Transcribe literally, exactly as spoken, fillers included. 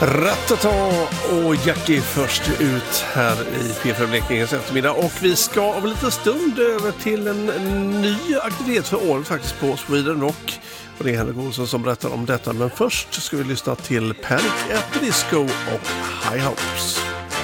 Ratata och Jackie först ut här i P fyra Blekinges eftermiddag. Och vi ska om en liten stund över till en ny aktivitet för året faktiskt på Sweden Rock. Och det är Henrik Olsson som berättar om detta. Men först ska vi lyssna till Panic at the Disco och High Hopes.